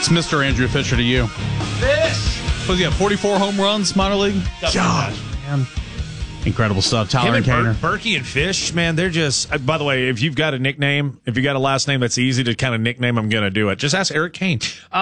It's Mr. Andrew Fisher to you. Fish! Was he at 44 home runs, minor league? God, man. Incredible stuff. Tyler Kaner. Berkey and Fish, man, they're just... by the way, if you've got a nickname, if you got a last name that's easy to kind of nickname, I'm going to do it. Just ask Eric Kane.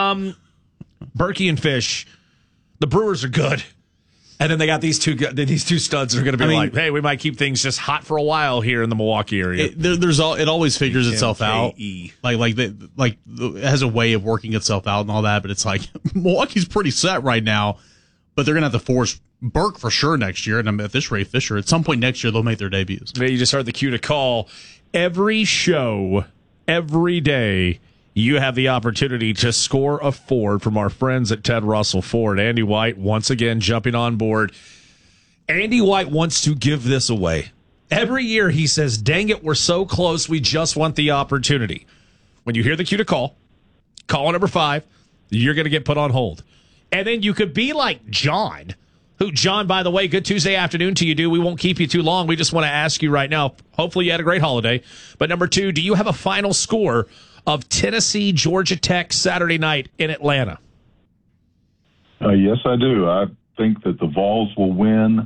Berkey and Fish, the Brewers are good. And then they got these two studs that are going to be like, hey, we might keep things just hot for a while here in the Milwaukee area. It always figures itself out. Like it has a way of working itself out and all that, but it's like Milwaukee's pretty set right now, but they're going to have to force Burke for sure next year. And at this rate, Fisher, at some point next year, they'll make their debuts. You just heard the cue to call. Every show, every day, you have the opportunity to score a Ford from our friends at Ted Russell Ford. Andy White, once again, jumping on board. Andy White wants to give this away. Every year he says, dang it, we're so close, we just want the opportunity. When you hear the cue to call number 5, you're going to get put on hold. And then you could be like John, John, by the way, good Tuesday afternoon to you, dude. We won't keep you too long. We just want to ask you right now, hopefully you had a great holiday. But number 2, do you have a final score of Tennessee, Georgia Tech Saturday night in Atlanta? Yes, I do. I think that the Vols will win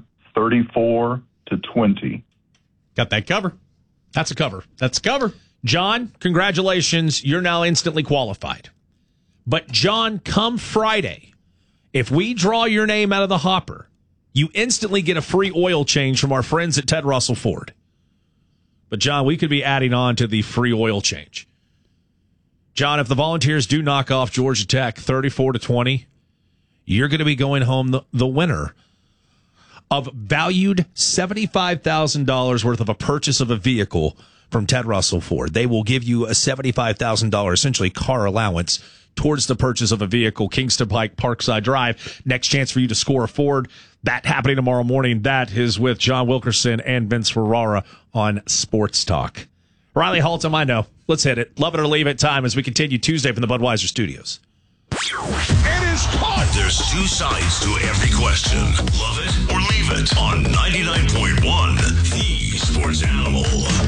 34-20. Got that cover. That's a cover. That's a cover. John, congratulations. You're now instantly qualified. But John, come Friday, if we draw your name out of the hopper, you instantly get a free oil change from our friends at Ted Russell Ford. But John, we could be adding on to the free oil change. John, if the Volunteers do knock off Georgia Tech 34-20, you're going to be going home the winner of valued $75,000 worth of a purchase of a vehicle from Ted Russell Ford. They will give you a $75,000 essentially car allowance towards the purchase of a vehicle. Kingston Pike, Parkside Drive. Next chance for you to score a Ford. That happening tomorrow morning. That is with John Wilkerson and Vince Ferrara on Sports Talk. Riley Haltom, I know. Let's hit it. Love it or leave it time as we continue Tuesday from the Budweiser Studios. It is caught. There's 2 sides to every question. Love it or leave it on 99.1 The Sports Animal.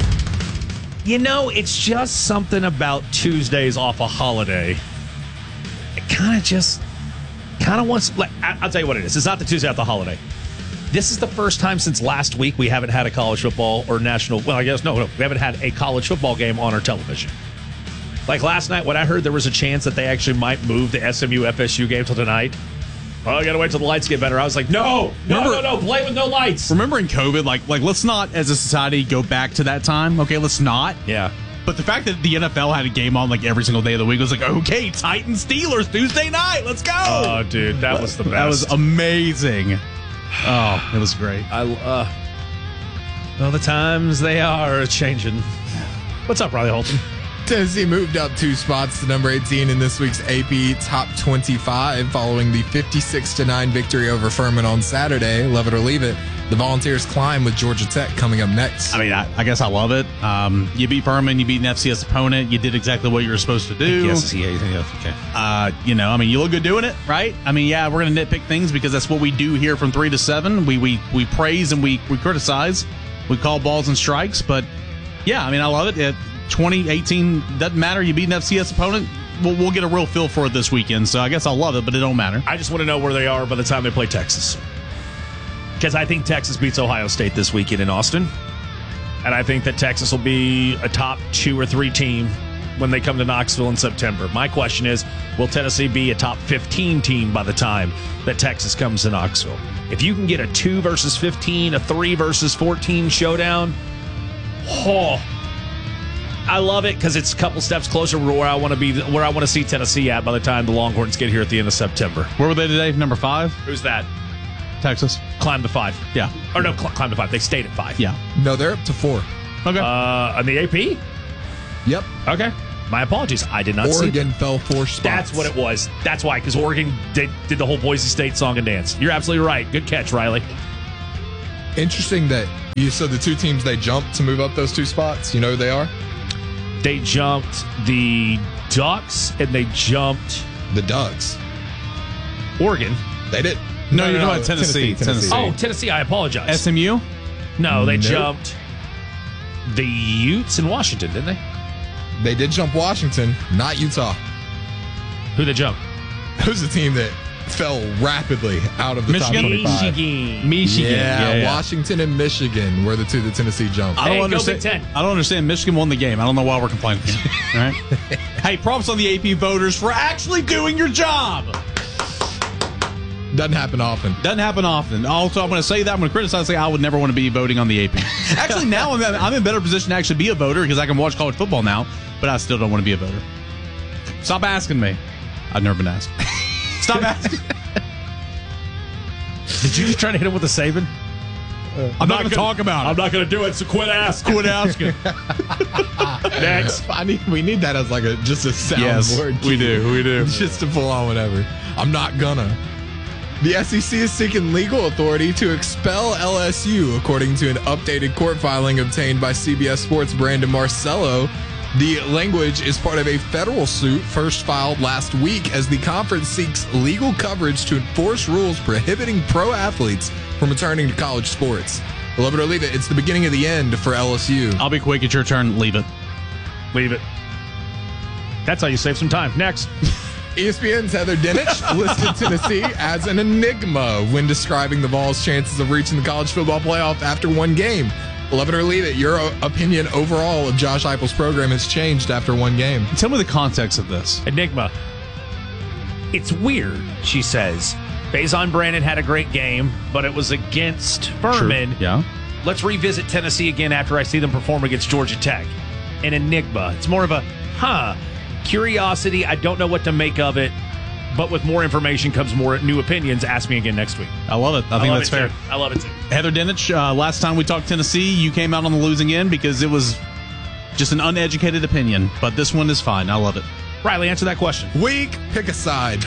You know, it's just something about Tuesdays off a holiday. It kind of wants, like, I'll tell you what it is. It's not the Tuesday after the holiday. This is the first time since last week we haven't had a college football or national, well, I guess, no, we haven't had a college football game on our television. Like last night when I heard there was a chance that they actually might move the SMU-FSU game till tonight. Oh, I got to wait till the lights get better. I was like, no, play with no lights. Remember in COVID, like let's not, as a society, go back to that time. Okay, let's not. Yeah. But the fact that the NFL had a game on like every single day of the week was like, okay, Titans Steelers Tuesday night, let's go. Oh, dude, that was the best. That was amazing. Oh, it was great. Well, the times they are changing. What's up, Riley Haltom? Tennessee moved up 2 spots to number 18 in this week's AP Top 25 following the 56-9 victory over Furman on Saturday. Love it or leave it. The Volunteers climb with Georgia Tech coming up next. I mean, I guess I love it. You beat Furman, you beat an FCS opponent, you did exactly what you were supposed to do. Yes, okay. You look good doing it, right? I mean, yeah, we're going to nitpick things because that's what we do here from 3 to 7. We praise and we criticize. We call balls and strikes, but yeah, I mean, I love it. 2018 doesn't matter. You beat an FCS opponent. We'll get a real feel for it this weekend. So I guess I love it, but it don't matter. I just want to know where they are by the time they play Texas, because I think Texas beats Ohio State this weekend in Austin, and I think that Texas will be a top 2 or 3 team when they come to Knoxville in September. My question is, will Tennessee be a top 15 team by the time that Texas comes to Knoxville? If you can get a 2 versus 15, a 3 versus 14 showdown, I love it because it's a couple steps closer to where I want to be, where I want to see Tennessee at by the time the Longhorns get here at the end of September. Where were they today? Number 5? Who's that? Texas. Climb to 5. Yeah. Or no, climb to 5. They stayed at 5. Yeah. No, they're up to 4. Okay. On the AP? Yep. Okay. My apologies. I did not see Oregon fell 4 spots. That's what it was. That's why, because Oregon did the whole Boise State song and dance. You're absolutely right. Good catch, Riley. Interesting that you said the 2 teams they jumped to move up those 2 spots. You know who they are? They jumped the Ducks and they jumped the Ducks. Oregon. They did. No, you're talking about Tennessee. Oh, Tennessee. I apologize. SMU? No, they jumped the Utes in Washington, didn't they? They did jump Washington, not Utah. Who they jump? Who's the team that fell rapidly out of the top 25? Michigan. Yeah, Washington and Michigan were the two that Tennessee jumped. I don't Hey, go understand. Big Ten. I don't understand. Michigan won the game. I don't know why we're complaining. All right. Hey, props on the AP voters for actually doing your job. Doesn't happen often. Doesn't happen often. Also, I'm going to say that. I'm going to criticize. Say I would never want to be voting on the AP. Actually, now I'm in a better position to actually be a voter because I can watch college football now. But I still don't want to be a voter. Stop asking me. I've never been asked. Stop asking. Did you just try to hit him with a Saban? I'm not going to talk about it. I'm not going to do it, so quit asking. Quit asking. Next. We need that as like just a sound word. we do. Just to pull on whatever. I'm not gonna. The SEC is seeking legal authority to expel LSU, according to an updated court filing obtained by CBS Sports' Brandon Marcello. The language is part of a federal suit first filed last week as the conference seeks legal coverage to enforce rules prohibiting pro athletes from returning to college sports. Love it or leave it, it's the beginning of the end for LSU. I'll be quick. It's your turn. Leave it. Leave it. That's how you save some time. Next. ESPN's Heather Dinich listed Tennessee as an enigma when describing the Vols' chances of reaching the college football playoff after one game. Love it or leave it, your opinion overall of Josh Heupel's program has changed after one game. Tell me the context of this. Enigma. It's weird, she says. Faison Brandon had a great game, but it was against Furman. True. Yeah. Let's revisit Tennessee again after I see them perform against Georgia Tech. An enigma. It's more of a, curiosity. I don't know what to make of it, but with more information comes more new opinions. Ask me again next week. I love it. I think that's fair. I love it too. Heather Dinich, last time we talked Tennessee, you came out on the losing end because it was just an uneducated opinion, but this one is fine. I love it. Riley, answer that question. Weak, pick a side.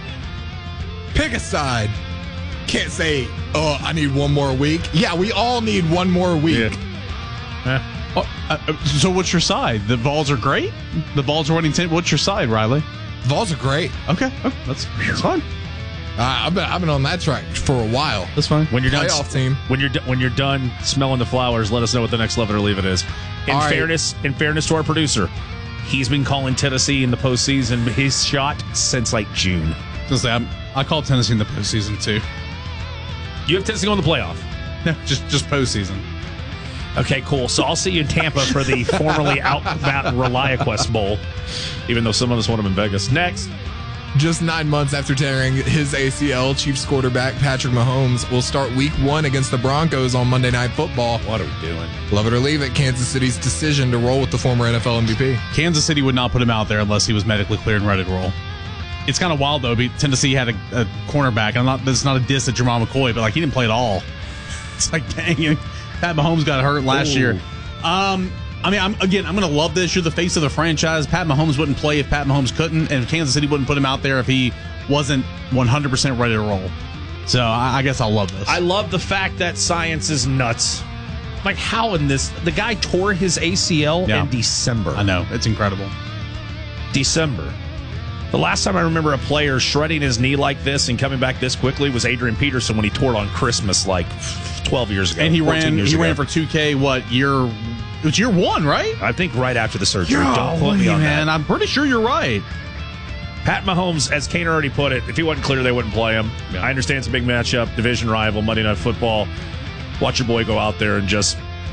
Pick a side. Can't say, I need one more week. Yeah, we all need one more week. Yeah. So what's your side? The Vols are great? The Vols are winning 10. What's your side, Riley? Vols are great. Okay. That's fine. I've been on that track for a while. That's fine. When you're Playoff team. When you're done smelling the flowers, let us know what the next Love It or Leave It is. In fairness to our producer, he's been calling Tennessee in the postseason his shot since like June. I call Tennessee in the postseason too. You have Tennessee going to the playoff. No, just postseason. Okay, cool. So I'll see you in Tampa for the formerly Outback ReliaQuest Bowl, even though some of us want them in Vegas. Next. Just 9 months after tearing his ACL, Chiefs quarterback Patrick Mahomes will start week 1 against the Broncos on Monday Night Football. What are we doing? Love it or leave it, Kansas City's decision to roll with the former NFL MVP. Kansas City would not put him out there unless he was medically cleared and ready to roll. It's kind of wild, though. Tennessee had a cornerback. This is not a diss at Jamal McCoy, but he didn't play at all. It's like, dang, Pat Mahomes got hurt last year. I'm going to love this. You're the face of the franchise. Pat Mahomes wouldn't play if Pat Mahomes couldn't, and Kansas City wouldn't put him out there if he wasn't 100% ready to roll. So I guess I'll love this. I love the fact that science is nuts. Like, how in this? The guy tore his ACL in December. I know. It's incredible. December. The last time I remember a player shredding his knee like this and coming back this quickly was Adrian Peterson when he tore it on Christmas like 12 years ago. And he ran for 2K, year... It was year 1, right? I think right after the surgery. Don't quote me on that. I'm pretty sure you're right. Pat Mahomes, as Kane already put it, if he wasn't clear, they wouldn't play him. Yeah. I understand it's a big matchup, division rival, Monday Night Football. Watch your boy go out there and just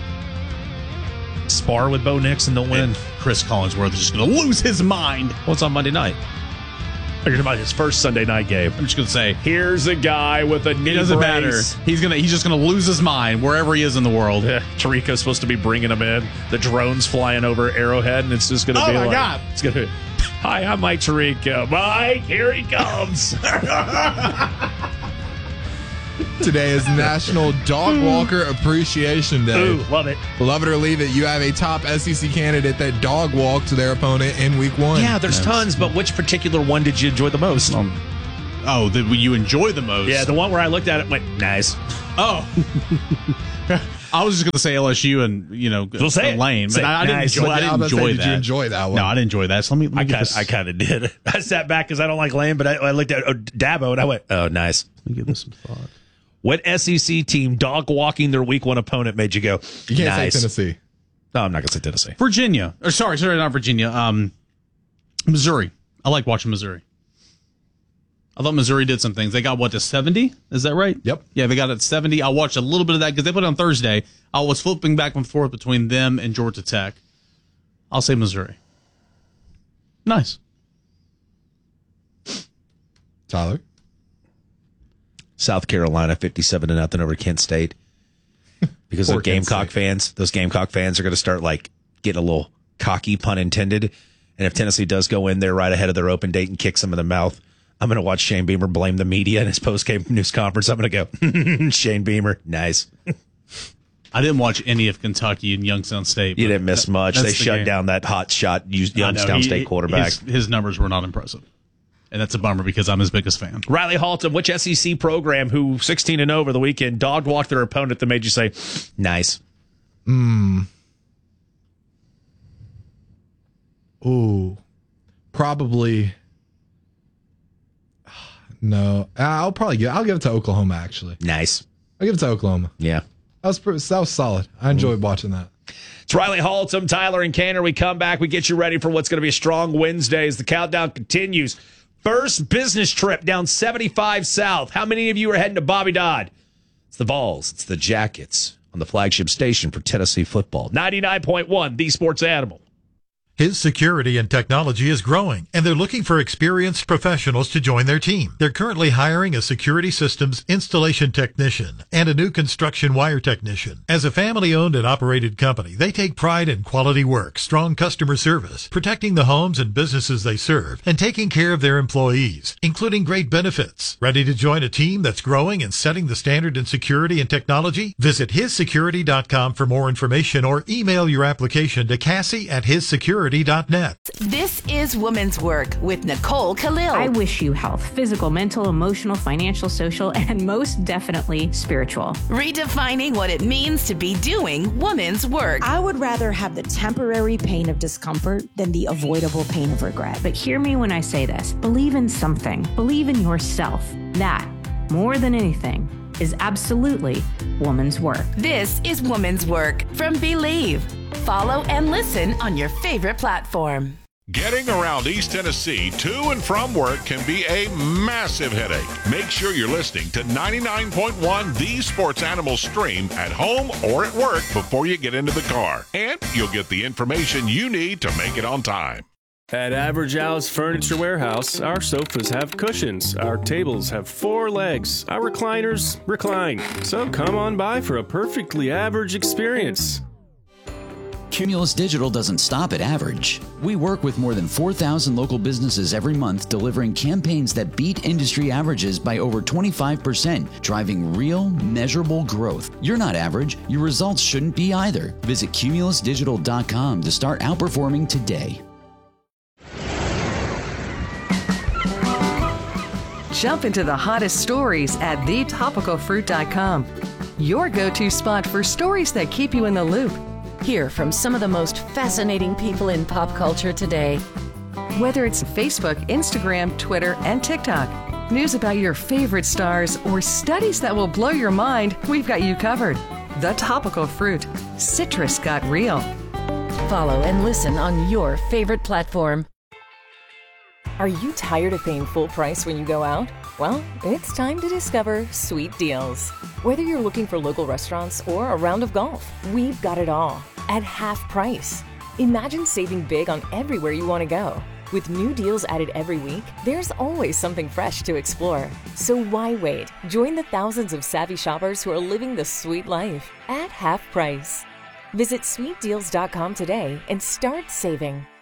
spar with Bo Nix and they'll win. And Chris Collinsworth is just going to lose his mind. What's on Monday night? You're talking about his first Sunday night game. I'm just going to say, here's a guy with a knee doesn't brace. matter. He's just going to lose his mind wherever he is in the world. Yeah, Tirico's supposed to be bringing him in. The drone's flying over Arrowhead, and it's just going to be like, God. It's going to be, hi, I'm Mike Tirico. Mike, here he comes. Today is National Dog Walker Appreciation Day. Ooh, love it. Love it or leave it, you have a top SEC candidate that dog walked their opponent in week 1. Yeah, there's tons, but which particular one did you enjoy the most? That you enjoy the most? Yeah, the one where I looked at it and went, nice. Oh. I was just going to say LSU and, Lane, but I didn't enjoy that. Did you enjoy that one? No, I didn't enjoy that. So let me I kind of did. I sat back because I don't like Lane, but I looked at Dabo and I went, oh, nice. Let me give this some thought. What SEC team dog walking their week 1 opponent made you go, you can't nice. say Tennessee. No, I'm not going to say Tennessee. Virginia. Or sorry, not Virginia. Missouri. I like watching Missouri. I thought Missouri did some things. They got, to 70? Is that right? Yep. Yeah, they got it at 70. I watched a little bit of that because they put it on Thursday. I was flipping back and forth between them and Georgia Tech. I'll say Missouri. Nice. Tyler? South Carolina 57-0 over Kent State. Because those Gamecock fans are going to start getting a little cocky, pun intended. And if Tennessee does go in there right ahead of their open date and kick them in the mouth, I'm going to watch Shane Beamer blame the media in his post-game news conference. I'm going to go, Shane Beamer, nice. I didn't watch any of Kentucky and Youngstown State. You didn't miss much. They shut down that hot shot Youngstown State quarterback. His numbers were not impressive. And that's a bummer because I'm his biggest fan. Riley Haltom, which SEC program who 16-0 over the weekend dog walked their opponent that made you say, nice? Ooh, probably. No, I'll give it to Oklahoma. Actually, nice. I'll give it to Oklahoma. Yeah, that was solid. I enjoyed watching that. It's Riley Haltom, Tyler, and Canner. We come back. We get you ready for what's going to be a strong Wednesday as the countdown continues. First business trip down 75 South. How many of you are heading to Bobby Dodd? It's the Vols. It's the Jackets on the flagship station for Tennessee football. 99.1, the Sports Animal. His Security and Technology is growing, and they're looking for experienced professionals to join their team. They're currently hiring a security systems installation technician and a new construction wire technician. As a family-owned and operated company, they take pride in quality work, strong customer service, protecting the homes and businesses they serve, and taking care of their employees, including great benefits. Ready to join a team that's growing and setting the standard in security and technology? Visit hissecurity.com for more information or email your application to Cassie@hissecurity.net. This is Women's Work with Nicole Khalil. I wish you health, physical, mental, emotional, financial, social, and most definitely spiritual. Redefining what it means to be doing women's work. I would rather have the temporary pain of discomfort than the avoidable pain of regret. But hear me when I say this. Believe in something. Believe in yourself. That, more than anything, is absolutely woman's work. This is Woman's Work from Believe. Follow and listen on your favorite platform. Getting around East Tennessee to and from work can be a massive headache. Make sure you're listening to 99.1 The Sports Animal Stream at home or at work before you get into the car. And you'll get the information you need to make it on time. At Average Al's Furniture Warehouse, our sofas have cushions, our tables have 4 legs, our recliners recline. So come on by for a perfectly average experience. Cumulus Digital doesn't stop at average. We work with more than 4,000 local businesses every month, delivering campaigns that beat industry averages by over 25%, driving real, measurable growth. You're not average. Your results shouldn't be either. Visit cumulusdigital.com to start outperforming today. Jump into the hottest stories at thetopicalfruit.com. Your go-to spot for stories that keep you in the loop. Hear from some of the most fascinating people in pop culture today. Whether it's Facebook, Instagram, Twitter, and TikTok, news about your favorite stars, or studies that will blow your mind, we've got you covered. The Topical Fruit. Citrus got real. Follow and listen on your favorite platform. Are you tired of paying full price when you go out? Well, it's time to discover Sweet Deals. Whether you're looking for local restaurants or a round of golf, we've got it all at half price. Imagine saving big on everywhere you want to go. With new deals added every week, there's always something fresh to explore. So why wait? Join the thousands of savvy shoppers who are living the sweet life at half price. Visit sweetdeals.com today and start saving.